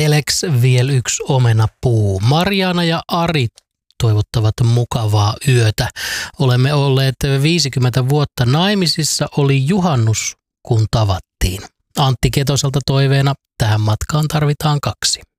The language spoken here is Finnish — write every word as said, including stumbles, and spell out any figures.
Telex vielä yksi omenapuu. Marjaana ja Ari toivottavat mukavaa yötä. Olemme olleet viisikymmentä vuotta naimisissa, oli juhannus kun tavattiin. Antti Ketoselta toiveena, tähän matkaan tarvitaan kaksi.